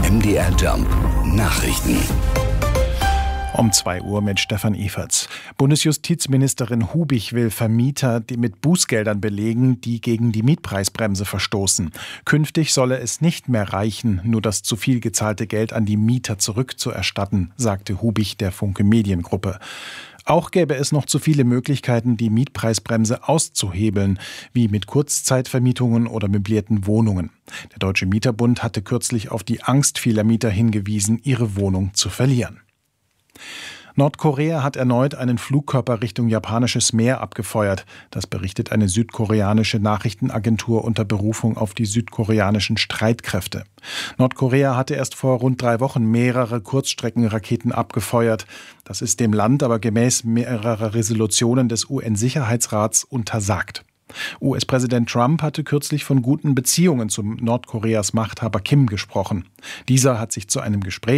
MDR Jump Nachrichten. Um 2 Uhr mit Stefan Eferts. Bundesjustizministerin Hubich will Vermieter mit Bußgeldern belegen, die gegen die Mietpreisbremse verstoßen. Künftig solle es nicht mehr reichen, nur das zu viel gezahlte Geld an die Mieter zurückzuerstatten, sagte Hubich der Funke Mediengruppe. Auch gäbe es noch zu viele Möglichkeiten, die Mietpreisbremse auszuhebeln, wie mit Kurzzeitvermietungen oder möblierten Wohnungen. Der Deutsche Mieterbund hatte kürzlich auf die Angst vieler Mieter hingewiesen, ihre Wohnung zu verlieren. Nordkorea hat erneut einen Flugkörper Richtung japanisches Meer abgefeuert. Das berichtet eine südkoreanische Nachrichtenagentur unter Berufung auf die südkoreanischen Streitkräfte. Nordkorea hatte erst vor rund 3 Wochen mehrere Kurzstreckenraketen abgefeuert. Das ist dem Land aber gemäß mehrerer Resolutionen des UN-Sicherheitsrats untersagt. US-Präsident Trump hatte kürzlich von guten Beziehungen zu Nordkoreas Machthaber Kim gesprochen. Dieser hat sich zu einem Gespräch